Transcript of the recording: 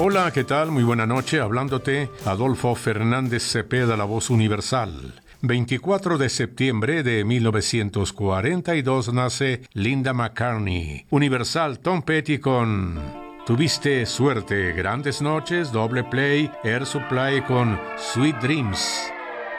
Hola, ¿qué tal? Muy buena noche. Hablándote, Adolfo Fernández Cepeda, la voz universal. 24 de septiembre de 1942 nace Linda McCartney. Universal, Tom Petty con Tuviste suerte, grandes noches, doble play, Air Supply con Sweet Dreams.